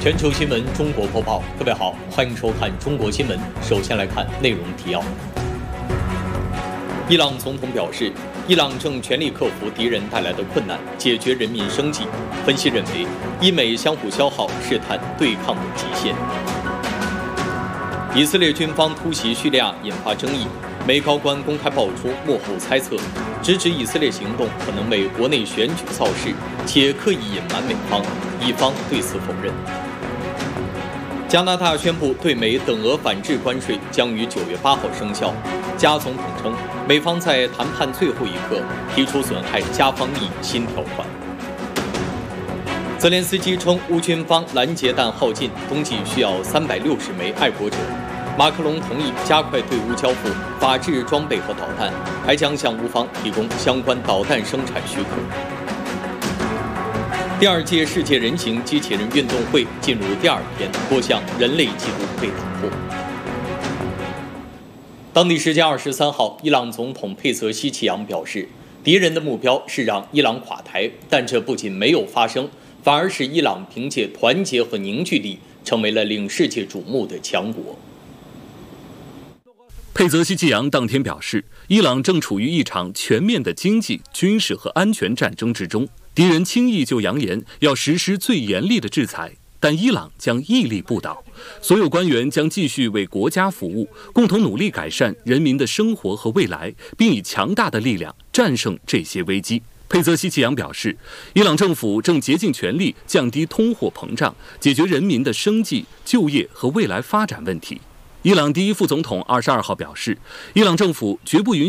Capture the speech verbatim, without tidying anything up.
全球新闻中国播报，各位好，欢迎收看中国新闻。首先来看内容提要。伊朗总统表示，伊朗正全力克服敌人带来的困难，解决人民生计。分析认为，伊美相互消耗，试探对抗的极限。以色列军方突袭叙利亚引发争议，美高官公开爆出幕后猜测，直指以色列行动可能为国内选举造势，且刻意隐瞒美方，以方对此否认。加拿大宣布对美等额反制关税将于九月八号生效。加总统称，美方在谈判最后一刻提出损害加方利益新条款。泽连斯基称，乌军方拦截弹耗尽，冬季需要三百六十枚爱国者。马克龙同意加快对乌交付法制装备和导弹，还将向乌方提供相关导弹生产许可。第二届世界人形机器人运动会进入第二天，多项人类纪录被打破。当地时间二十三号，伊朗总统佩泽希奇扬表示，敌人的目标是让伊朗垮台，但这不仅没有发生，反而使伊朗凭借团结和凝聚力，成为了令世界瞩目的强国。 佩泽希奇扬当天表示，伊朗正处于一场全面的经济、军事和安全战争之中，敌人轻易就扬言要实施最严厉的制裁，但伊朗将屹立不倒，所有官员将继续为国家服务，共同努力改善人民的生活和未来，并以强大的力量战胜这些危机。佩泽希奇扬表示，伊朗政府正竭尽全力降低通货膨胀，解决人民的生计、就业和未来发展问题。伊朗第一副总统二十二号表示，伊朗政府绝不允许